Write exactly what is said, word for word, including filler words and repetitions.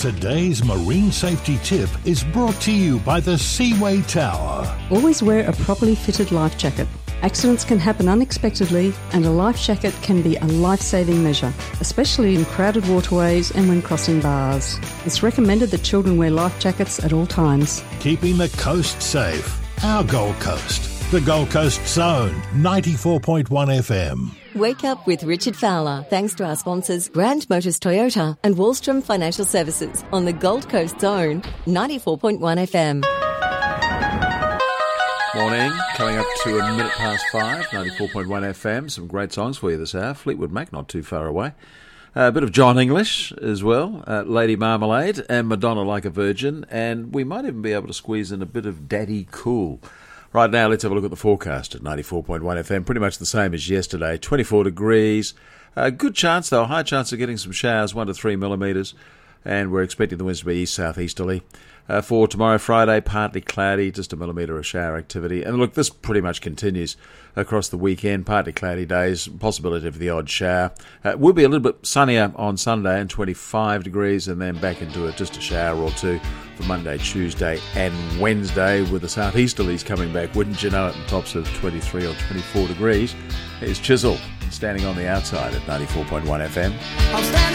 Today's marine safety tip is brought to you by the Seaway Tower. Always wear a properly fitted life jacket. Accidents can happen unexpectedly, and a life jacket can be a life-saving measure, especially in crowded waterways and when crossing bars. It's recommended that children wear life jackets at all times. Keeping the coast safe. Our Gold Coast. The Gold Coast Zone, ninety-four point one F M. Wake up with Richard Fowler, thanks to our sponsors Grand Motors Toyota and Wallstrom Financial Services on the Gold Coast Zone, ninety-four point one F M. Morning, coming up to a minute past five, ninety-four point one F M. Some great songs for you this hour. Fleetwood Mac, not too far away. Uh, a bit of John English as well, uh, Lady Marmalade and Madonna Like a Virgin, and we might even be able to squeeze in a bit of Daddy Cool. Right now, let's have a look at the forecast at ninety-four point one F M. Pretty much the same as yesterday. twenty-four degrees. A good chance, though, a high chance of getting some showers, one to three millimetres. And we're expecting the winds to be east-southeasterly. Uh, for tomorrow, Friday, partly cloudy, just a millimetre of shower activity. And look, this pretty much continues across the weekend. Partly cloudy days, possibility of the odd shower. Uh, it will be a little bit sunnier on Sunday and twenty-five degrees, and then back into it, just a shower or two for Monday, Tuesday and Wednesday, with the southeasterlies coming back. Wouldn't you know it, in tops of twenty-three or twenty-four degrees. Here's Chisel standing on the outside at ninety-four point one F M.